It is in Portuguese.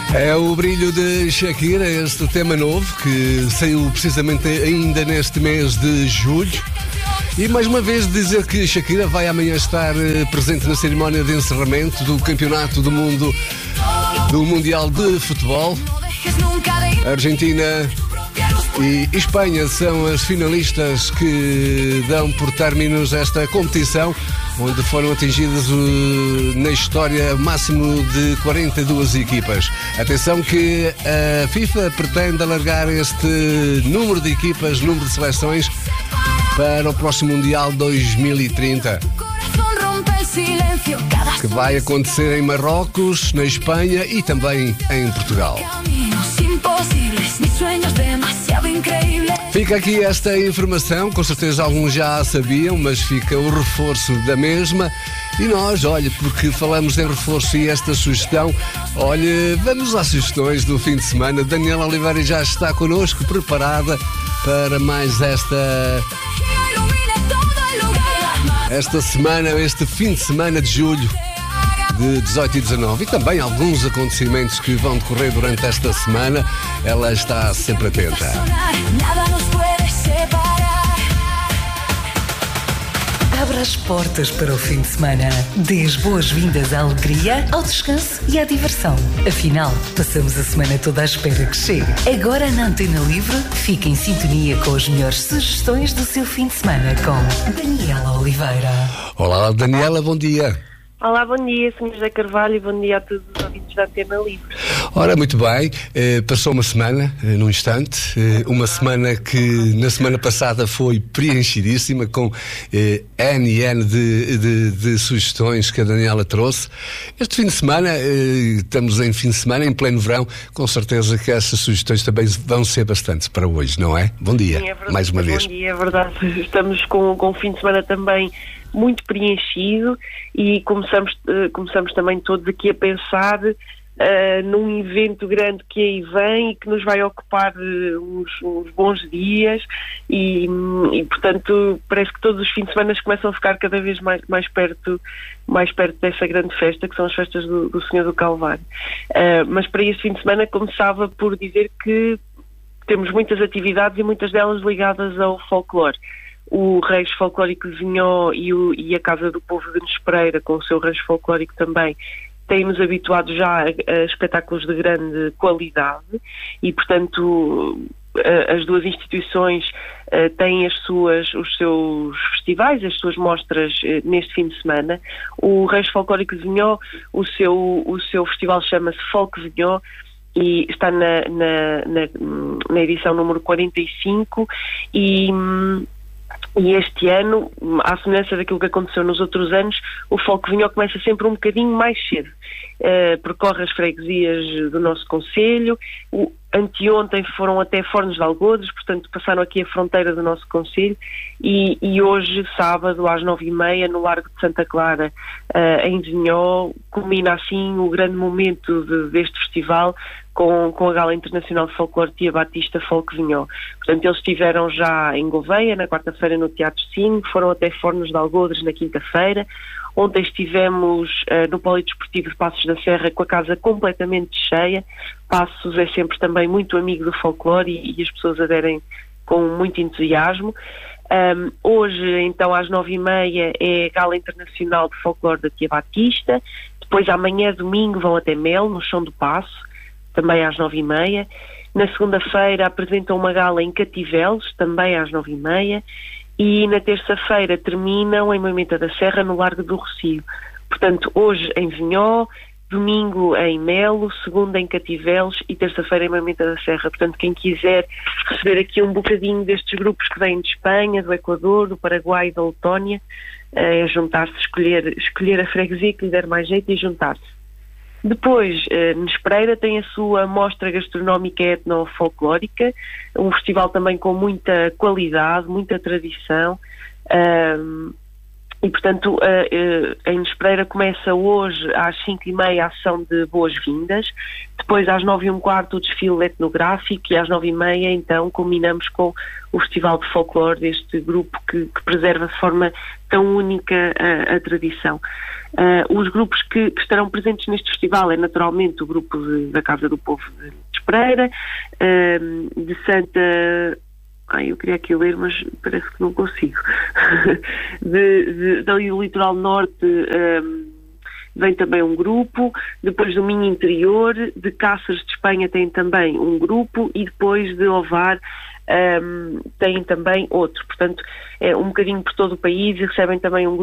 É o brilho de Shakira, este tema novo que saiu precisamente ainda neste mês de julho. E mais uma vez dizer que Shakira vai amanhã estar presente na cerimónia de encerramento do Campeonato do Mundo do Mundial de Futebol. A Argentina e Espanha são as finalistas que dão por términos esta competição, onde foram atingidas na história máximo de 42 equipas. Atenção que a FIFA pretende alargar este número de equipas, número de seleções, para o próximo Mundial 2030, que vai acontecer em Marrocos, na Espanha e também em Portugal. Fica aqui esta informação, com certeza alguns já sabiam, mas fica o reforço da mesma. E nós, olha, porque falamos em reforço e esta sugestão, olha, vamos às sugestões do fim de semana. Daniela Oliveira já está connosco, preparada para mais esta semana, este fim de semana de julho, de 18 e 19, e também alguns acontecimentos que vão decorrer durante esta semana. Ela está sempre atenta. Abra as portas para o fim de semana. Dê as boas-vindas à alegria, ao descanso e à diversão. Afinal, passamos a semana toda à espera que chegue. Agora na Antena Livre, fique em sintonia com as melhores sugestões do seu fim de semana com Daniela Oliveira. Olá, Daniela, bom dia. Olá, bom dia, Sr. José Carvalho, e bom dia a todos os ouvintes da Antena Livre. Ora, muito bem, passou uma semana, num instante, uma semana que na semana passada foi preenchidíssima, com N e N de sugestões que a Daniela trouxe. Este fim de semana, estamos em fim de semana, em pleno verão, com certeza que essas sugestões também vão ser bastantes para hoje, não é? Bom dia, sim, é verdade, mais uma vez. Bom dia, é verdade, estamos com um fim de semana também muito preenchido e começamos também todos aqui a pensar num evento grande que aí vem e que nos vai ocupar uns bons dias e portanto parece que todos os fins de semana começam a ficar cada vez mais perto dessa grande festa, que são as festas do Senhor do Calvário. Mas para este fim de semana começava por dizer que temos muitas atividades e muitas delas ligadas ao folclore. O Rancho Folclórico de Vinhó e a Casa do Povo de Nespereira, com o seu rancho folclórico também, têm-nos habituado já a espetáculos de grande qualidade e, portanto, as duas instituições têm os seus festivais, as suas mostras neste fim de semana. O Rancho Folclórico de Vinhó, o seu festival chama-se Folk Vinhó, e está na edição número 45 e este ano, à semelhança daquilo que aconteceu nos outros anos, o Folk Vinhó começa sempre um bocadinho mais cedo. Percorre as freguesias do nosso concelho. Anteontem foram até Fornos de Algodres, portanto passaram aqui a fronteira do nosso concelho e hoje, sábado, às 9h30, no Largo de Santa Clara, em Vinhó, culmina assim o grande momento deste festival com a Gala Internacional de Folclore Tia Batista Folk Vinhó. Portanto, eles estiveram já em Gouveia, na quarta-feira no Teatro 5, foram até Fornos de Algodres na quinta-feira. Ontem estivemos no Polidesportivo de Passos da Serra com a casa completamente cheia. Passos é sempre também muito amigo do folclore e as pessoas aderem com muito entusiasmo. Hoje, então, às 9h30 é a Gala Internacional de Folclore da Tia Batista. Depois, amanhã, domingo, vão até Mel, no Chão do Passo, também às 9h30. Na segunda-feira apresentam uma gala em Cativelos, também às 9h30. E na terça-feira terminam em Moimenta da Serra, no Largo do Rocio. Portanto, hoje em Vinhó, domingo em Melo, segunda em Cativelos e terça-feira em Moimenta da Serra. Portanto, quem quiser receber aqui um bocadinho destes grupos que vêm de Espanha, do Equador, do Paraguai e da Letónia, é juntar-se, escolher a freguesia que lhe der mais jeito e juntar-se. Depois, Nespereira tem a sua mostra gastronómica etno-folclórica, um festival também com muita qualidade, muita tradição, E, portanto, em Espreira começa hoje às 5h30 a ação de boas-vindas, depois às 9h15 o desfile etnográfico e às 9h30 então culminamos com o Festival de Folclore deste grupo que preserva de forma tão única a tradição. Os grupos que estarão presentes neste festival é naturalmente o grupo da Casa do Povo de Espreira, de Santa... eu queria aqui ler, mas parece que não consigo. Dali do litoral norte vem também um grupo, depois do Minho Interior, de Cáceres de Espanha tem também um grupo e depois de Ovar tem também outro. Portanto, é um bocadinho por todo o país e recebem também um grupo